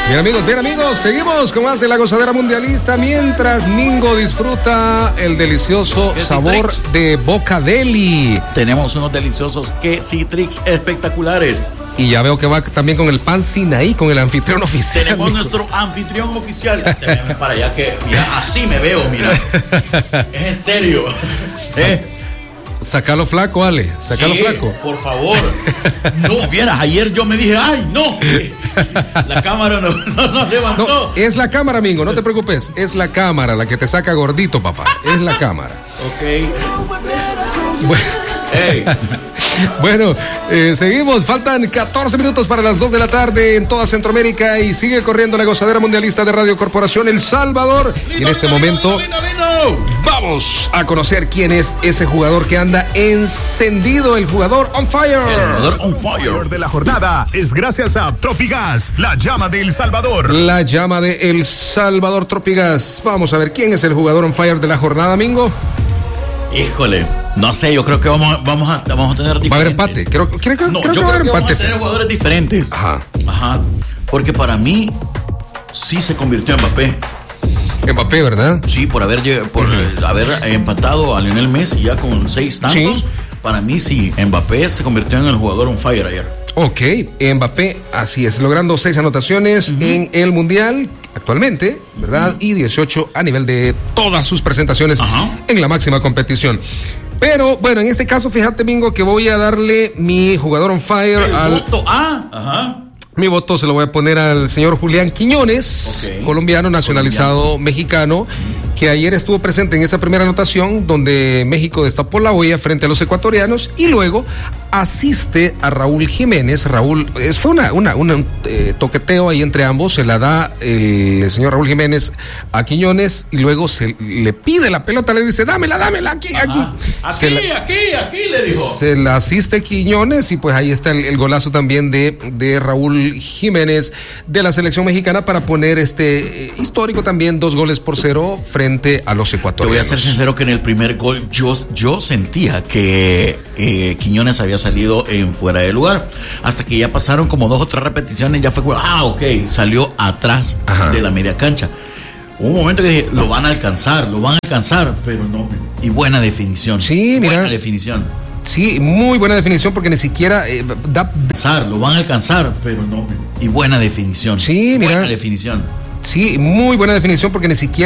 Bien amigos, seguimos con más de la gozadera mundialista mientras Mingo disfruta el delicioso sabor de Boca Deli. Tenemos unos deliciosos Quesi-Trix espectaculares. Y ya veo que va también con el pan Sinaí, con el anfitrión oficial. Tenemos nuestro anfitrión oficial. Se me para allá que, mira, así me veo, mira. Es en serio. Sacalo flaco, Ale. Sacalo flaco. Por favor. No, vieras, ayer yo me dije, ay, no. La cámara no levantó. No, es la cámara, Mingo, no te preocupes. Es la cámara la que te saca gordito, papá. Es la cámara. Ok. Bueno. Hey. Bueno, seguimos, faltan 14 minutos para las 2 de la tarde en toda Centroamérica y sigue corriendo la gozadera mundialista de Radio Corporación El Salvador. Y en este momento vamos a conocer quién es ese jugador que anda encendido, el jugador on fire. El jugador on fire de la jornada es gracias a Tropigas, la llama de El Salvador. La llama de El Salvador, Tropigas. Vamos a ver quién es el jugador on fire de la jornada, Mingo. Híjole, no sé, yo creo que vamos a tener diferentes. Va a haber empate, creo que va a haber empate. Vamos a tener jugadores diferentes. Ajá, porque para mí sí se convirtió en Mbappé, ¿verdad? Sí, por haber empatado a Lionel Messi ya con 6 tantos. Sí. Para mí sí, Mbappé se convirtió en el jugador on fire ayer. Ok, Mbappé, así es, logrando 6 anotaciones en el Mundial actualmente, ¿verdad? Y 18 a nivel de todas sus presentaciones en la máxima competición. Pero, bueno, en este caso, fíjate, Mingo, que voy a darle mi jugador on fire Mi voto se lo voy a poner al señor Julián Quiñones, colombiano, nacionalizado mexicano, que ayer estuvo presente en esa primera anotación donde México destapó la olla frente a los ecuatorianos y luego asiste a Raúl Jiménez. Fue un toqueteo ahí entre ambos, se la da el señor Raúl Jiménez a Quiñones y luego se le pide la pelota, le dice, dámela, aquí. Aquí, le dijo. Se la asiste Quiñones y pues ahí está el golazo también de Raúl Jiménez de la selección mexicana para poner histórico también 2-0 frente a los ecuatorianos. Te voy a ser sincero que en el primer gol yo sentía que Quiñones había salido en fuera de lugar, hasta que ya pasaron como 2 o 3 repeticiones, ya fue salió atrás de la media cancha. Hubo un momento que dije, lo van a alcanzar, pero no. Y buena definición. Sí, mira. Buena definición. Sí, muy buena definición porque ni siquiera lo van a alcanzar, pero no. Y buena definición. Sí, mira. Buena definición. Sí, muy buena definición porque ni siquiera